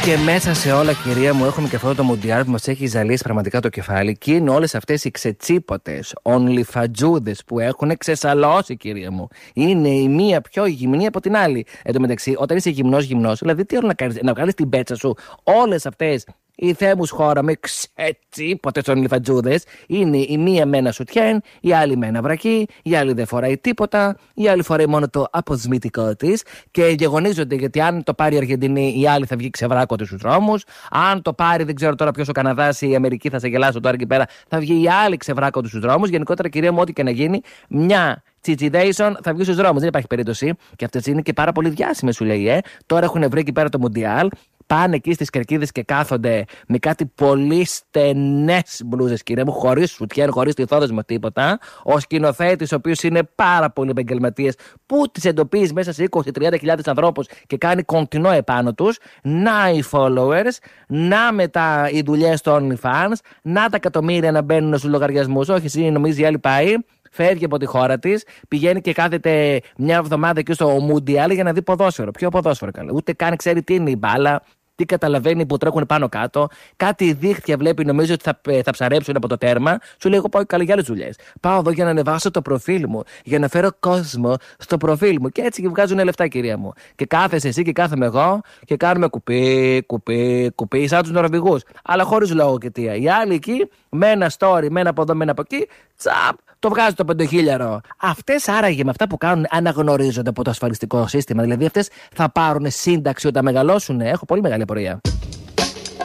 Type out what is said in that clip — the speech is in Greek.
Και μέσα σε όλα, κυρία μου, έχουμε και αυτό το Μουντιάλ που μας έχει ζαλίσει πραγματικά το κεφάλι. Και είναι όλες αυτές οι ξετσίποτες, ονλιφατζούδες που έχουν ξεσαλώσει, κυρία μου. Είναι η μία πιο γυμνή από την άλλη. Εν τω μεταξύ, όταν είσαι γυμνός, δηλαδή τι άλλο να κάνεις, να βγάλεις την πέτσα σου, όλες αυτές. Η Θέμους χώρα με ξετσίποτες ονλιφατζούδες είναι η μία με ένα σουτιέν, η άλλη με ένα βρακί, η άλλη δεν φοράει τίποτα, η άλλη φοράει μόνο το αποσμητικό της και γεγονίζονται γιατί αν το πάρει η Αργεντινή, η άλλη θα βγει ξεβράκωτη στους δρόμους. Αν το πάρει, δεν ξέρω τώρα ποιος ο Καναδάς ή η Αμερική, θα σε γελάσω τώρα εκεί πέρα, θα βγει η άλλη ξεβράκωτη στους δρόμους. Γενικότερα, κυρία μου, ό,τι και να γίνει, μια τσιτσιδέισον θα βγει στους δρόμους. Δεν υπάρχει περίπτωση. Και αυτές είναι και πάρα πολύ διάσημες, σου λέει, Τώρα έχουν βρει εκεί πέρα το Μουντιάλ. Πάνε εκεί στις κερκίδες και κάθονται με κάτι πολύ στενές μπλούζες, κυρία μου, χωρίς σουτιέν, χωρίς τυθόδες με τίποτα. Ο σκηνοθέτης, ο οποίος είναι πάρα πολύ επαγγελματίας, που τις εντοπίζει μέσα σε 20-30 ανθρώπους και κάνει κοντινό επάνω τους. Να οι followers, να μετά οι δουλειές των OnlyFans, να τα εκατομμύρια να μπαίνουν στους λογαριασμούς. Όχι, εσύ νομίζει η άλλη πάει. Φεύγει από τη χώρα της, πηγαίνει και κάθεται μια εβδομάδα εκεί στο Μουντιάλ για να δει ποδόσφαιρο. Ποιο ποδόσφαιρο, καλά. Ούτε καν ξέρει τι είναι η μπάλα, τι καταλαβαίνει που τρέχουν πάνω κάτω. Κάτι δίχτυα βλέπει, νομίζω ότι θα ψαρέψουν από το τέρμα. Σου λέει: εγώ πάω καλά για άλλες δουλειές. Πάω εδώ για να ανεβάσω το προφίλ μου, για να φέρω κόσμο στο προφίλ μου. Και έτσι και βγάζουν λεφτά, κυρία μου. Και κάθεσαι εσύ και κάθομαι εγώ και κάνουμε κουπί, σαν τους Νορβηγούς. Αλλά χωρίς λόγο και αιτία. Οι άλλοι εκεί, με ένα story, με ένα από εδώ, με ένα από εκεί, τσαπ, το βγάζει το 5.000. Αυτές άραγε με αυτά που κάνουν αναγνωρίζονται από το ασφαλιστικό σύστημα. Δηλαδή αυτές θα πάρουν σύνταξη όταν μεγαλώσουν. Έχω πολύ μεγάλη απορία.